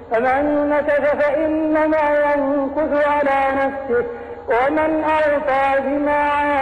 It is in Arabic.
فمن نكث فإنما ينكث على نفسه ومن أوفى بما عاهد